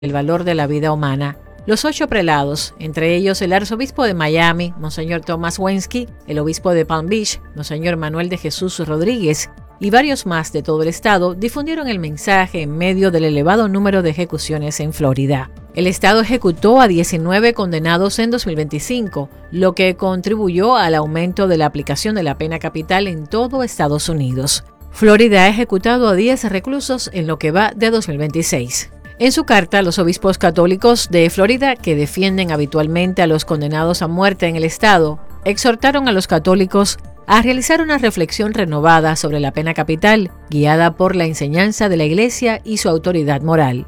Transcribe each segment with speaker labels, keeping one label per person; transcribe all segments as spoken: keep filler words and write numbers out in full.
Speaker 1: el valor de la vida humana. Los ocho prelados, entre ellos el arzobispo de Miami, Monseñor Thomas Wensky, el obispo de Palm Beach, Monseñor Manuel de Jesús Rodríguez, y varios más de todo el estado, difundieron el mensaje en medio del elevado número de ejecuciones en Florida. El estado ejecutó a diecinueve condenados en dos mil veinticinco, lo que contribuyó al aumento de la aplicación de la pena capital en todo Estados Unidos. Florida ha ejecutado a diez reclusos en lo que va de dos mil veintiséis. En su carta, los obispos católicos de Florida, que defienden habitualmente a los condenados a muerte en el estado, exhortaron a los católicos a realizar una reflexión renovada sobre la pena capital, guiada por la enseñanza de la Iglesia y su autoridad moral.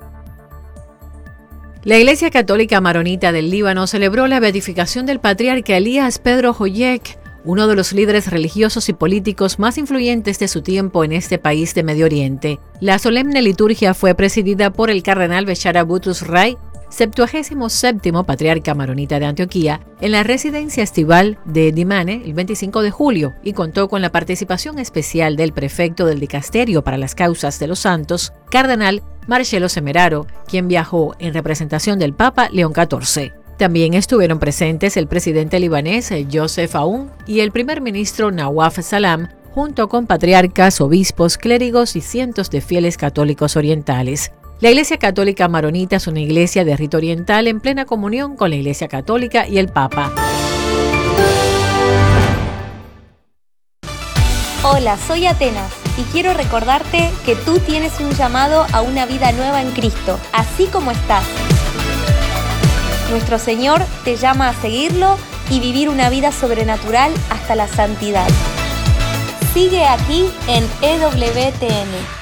Speaker 1: La Iglesia Católica Maronita del Líbano celebró la beatificación del patriarca Elías Pedro Joyek, uno de los líderes religiosos y políticos más influyentes de su tiempo en este país de Medio Oriente. La solemne liturgia fue presidida por el cardenal Bechara Butrus Ray, septuagésimo séptimo patriarca maronita de Antioquía, en la residencia estival de Dimane el veinticinco de julio, y contó con la participación especial del prefecto del Dicasterio para las Causas de los Santos, cardenal Marcello Semeraro, quien viajó en representación del Papa León catorce. También estuvieron presentes el presidente libanés Joseph Aoun y el primer ministro Nawaf Salam, junto con patriarcas, obispos, clérigos y cientos de fieles católicos orientales. La Iglesia Católica Maronita es una iglesia de rito oriental en plena comunión con la Iglesia Católica y el Papa.
Speaker 2: Hola, soy Atenas y quiero recordarte que tú tienes un llamado a una vida nueva en Cristo, así como estás. Nuestro Señor te llama a seguirlo y vivir una vida sobrenatural hasta la santidad. Sigue aquí en E W T N.